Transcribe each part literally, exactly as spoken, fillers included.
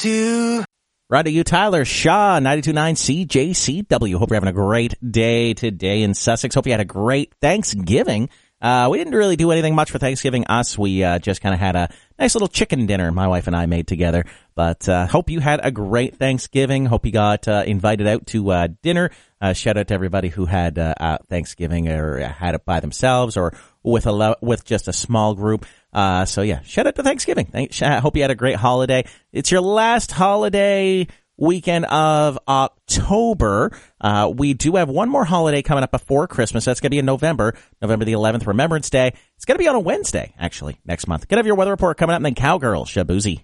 to... Right to you, Tyler Shaw, ninety-two point nine C J C W. Hope you're having a great day today in Sussex. Hope you had a great Thanksgiving. Uh, we didn't really do anything much for Thanksgiving. Us, we uh, just kind of had a nice little chicken dinner my wife and I made together. But uh, hope you had a great Thanksgiving. Hope you got uh, invited out to uh, dinner. Uh, shout out to everybody who had uh, uh, Thanksgiving or had it by themselves or with a lo- with just a small group. Uh, so yeah, shout out to Thanksgiving. I hope you had a great holiday. It's your last holiday weekend of October. Uh, we do have one more holiday coming up before Christmas. That's going to be in November, November the eleventh, Remembrance Day. It's going to be on a Wednesday, actually, next month. Gonna have your weather report coming up, and then Cowgirl, Shabuzi.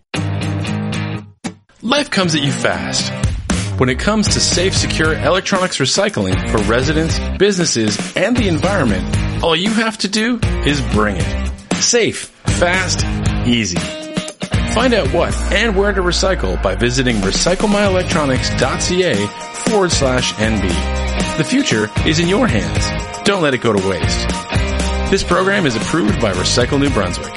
Life comes at you fast. When it comes to safe, secure electronics recycling for residents, businesses, and the environment, all you have to do is bring it. Safe, fast, easy. Find out what and where to recycle by visiting recyclemyelectronics.ca forward slash NB. The future is in your hands. Don't let it go to waste. This program is approved by Recycle New Brunswick.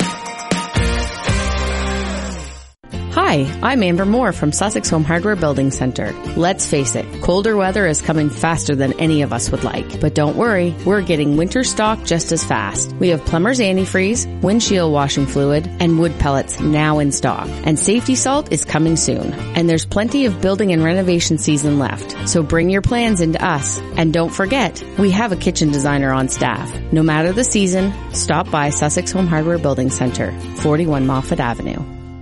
Hi, I'm Amber Moore from Sussex Home Hardware Building Center. Let's face it, colder weather is coming faster than any of us would like. But don't worry, we're getting winter stock just as fast. We have Plumber's Antifreeze, windshield washing fluid, and wood pellets now in stock. And safety salt is coming soon. And there's plenty of building and renovation season left. So bring your plans into us. And don't forget, we have a kitchen designer on staff. No matter the season, stop by Sussex Home Hardware Building Center, forty-one Moffat Avenue.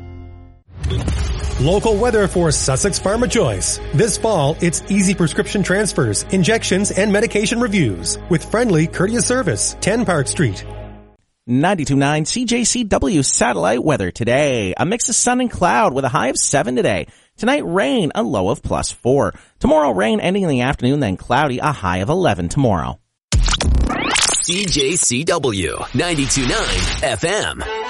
Local weather for Sussex Pharma Choice. This fall, it's easy prescription transfers, injections, and medication reviews with friendly, courteous service. ten Park Street. ninety-two point nine C J C W satellite weather today. A mix of sun and cloud with a high of seven today. Tonight, rain, a low of plus four. Tomorrow, rain ending in the afternoon, then cloudy, a high of eleven tomorrow. C J C W ninety-two point nine F M.